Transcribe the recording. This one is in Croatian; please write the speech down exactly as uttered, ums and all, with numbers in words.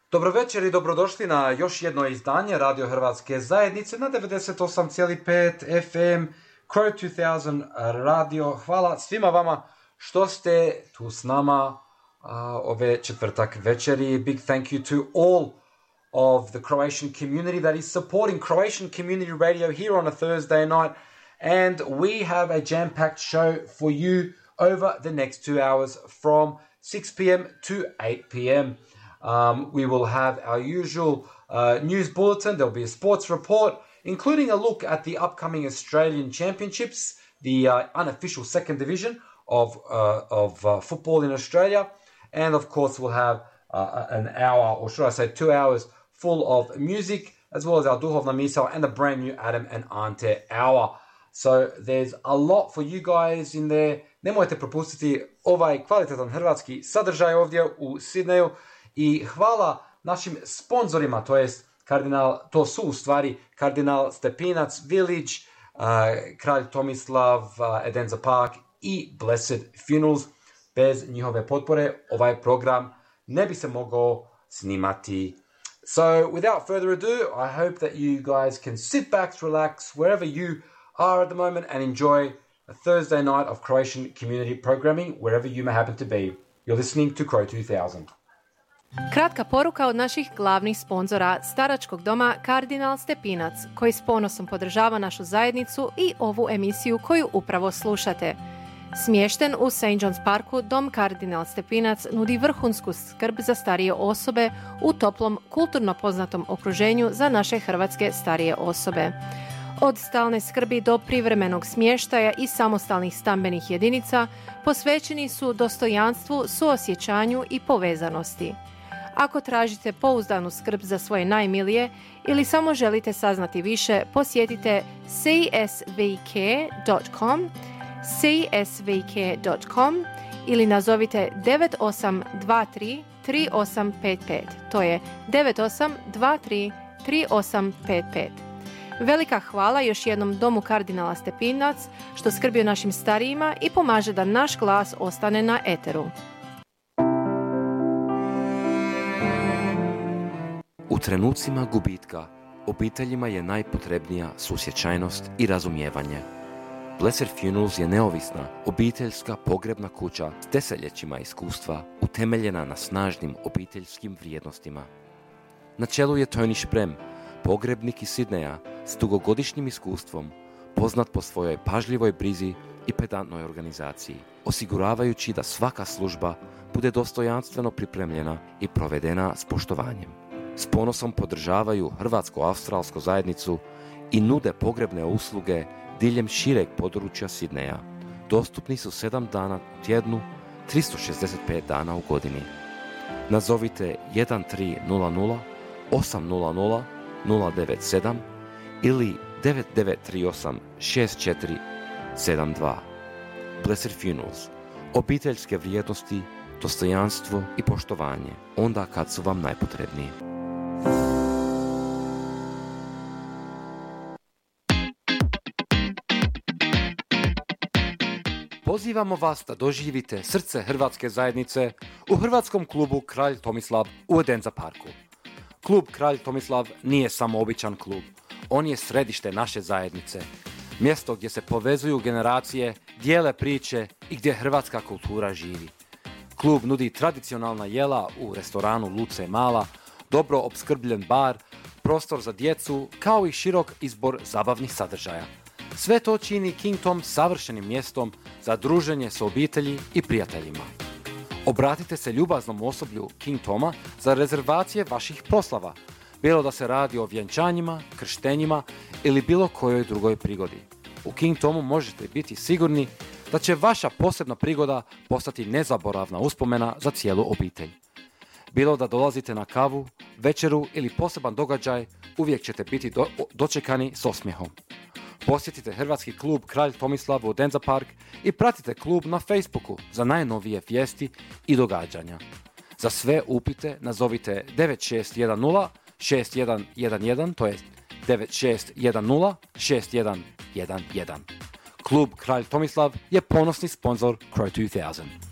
Dobro večer i dobrodošli na još jedno izdanje Radio Hrvatske zajednice na devedeset osam zarez pet F M Crow two thousand radio. Hvala svima vama što ste tu s nama uh, ove četvrtak večeri. Big thank you to all of the Croatian community that is supporting Croatian Community Radio here on a Thursday night. And we have a jam-packed show for you over the next two hours from six p.m. to eight p.m. Um, we will have our usual uh, news bulletin. There'll be a sports report, including a look at the upcoming Australian Championships, the uh, unofficial second division of uh, of uh, football in Australia. And of course, we'll have uh, an hour, or should I say two hours, full of music, as well as our Duhovna Misao and a brand new Adam and Ante hour. So there's a lot for you guys in there. Nemojte propustiti ovaj kvalitetan hrvatski sadržaj ovdje u Sidneju. I hvala našim sponzorima, to jest kardinal, to su u stvari Kardinal Stepinac Village, uh, Kralj Tomislav, uh, Edensor Park i Blessed Funerals. Bez njihove potpore ovaj program ne bi se mogao snimati. So without further ado, I hope that you guys can sit back, relax, wherever you are at the moment and enjoy a Thursday night of Croatian community programming, wherever you may happen to be. You're listening to Crow two thousand. Kratka poruka od naših glavnih sponzora staračkog doma Kardinal Stepinac, koji s ponosom podržava našu zajednicu i ovu emisiju koju upravo slušate. Smješten u Saint John's Parku, dom Kardinal Stepinac nudi vrhunsku skrb za starije osobe u toplom, kulturno poznatom okruženju za naše hrvatske starije osobe. Od stalne skrbi do privremenog smještaja i samostalnih stambenih jedinica posvećeni su dostojanstvu, suosjećanju i povezanosti. Ako tražite pouzdanu skrb za svoje najmilije ili samo želite saznati više, posjetite c s v k dot com, c s v k dot com ili nazovite devet osam dva tri tri osam pet pet. To je devet osam dva tri tri osam pet pet. Velika hvala još jednom domu Kardinala Stepinac što skrbi o našim starijima i pomaže da naš glas ostane na eteru. U trenucima gubitka obiteljima je najpotrebnija susjećajnost i razumijevanje. Blessed Funerals je neovisna, obiteljska pogrebna kuća s desetljećima iskustva utemeljena na snažnim obiteljskim vrijednostima. Na čelu je Tony Šprem, pogrebnik iz Sidneja s dugogodišnjim iskustvom, poznat po svojoj pažljivoj brizi i pedantnoj organizaciji, osiguravajući da svaka služba bude dostojanstveno pripremljena i provedena s poštovanjem. S ponosom podržavaju hrvatsko-australsku zajednicu i nude pogrebne usluge diljem šireg područja Sidneja. Dostupni su sedam dana u tjednu, tristo šezdeset pet dana u godini. Nazovite jedan tri nula nula osam nula nula nula devet sedam ili devet devet tri osam šest četiri sedam dva. Blessed Funerals. Obiteljske vrijednosti, dostojanstvo i poštovanje onda kad su vam najpotrebniji. Pozivamo vas da doživite srce hrvatske zajednice u hrvatskom klubu Kralj Tomislav u Edensor Parku. Klub Kralj Tomislav nije samo običan klub, on je središte naše zajednice. Mjesto gdje se povezuju generacije, dijele priče i gdje hrvatska kultura živi. Klub nudi tradicionalna jela u restoranu Luce Mala, dobro opskrbljen bar, prostor za djecu, kao i širok izbor zabavnih sadržaja. Sve to čini King Tom savršenim mjestom za druženje s obitelji i prijateljima. Obratite se ljubaznom osoblju King Toma za rezervacije vaših proslava, bilo da se radi o vjenčanjima, krštenjima ili bilo kojoj drugoj prigodi. U King Tomu možete biti sigurni da će vaša posebna prigoda postati nezaboravna uspomena za cijelu obitelj. Bilo da dolazite na kavu, večeru ili poseban događaj, uvijek ćete biti do, dočekani s osmijehom. Posjetite hrvatski klub Kralj Tomislav u Edensor Park i pratite klub na Facebooku za najnovije vijesti i događanja. Za sve upite nazovite devet šest jedan nula šest jedan jedan jedan, to je devet šest jedan nula šest jedan jedan jedan. Klub Kralj Tomislav je ponosni sponzor Crow two thousand.